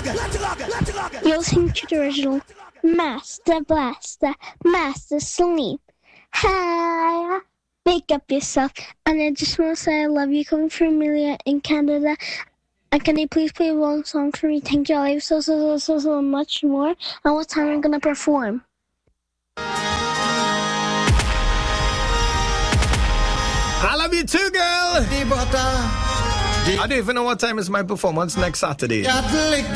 You're listening to the original Master Blaster, Master Sleep. Hi, wake up yourself. And I just want to say I love you, coming from Amelia in Canada. And can you please play one song for me? Thank you. I love you so much more. And what time I'm going to perform? I love you too, girl. I don't even know what time is my performance next Saturday.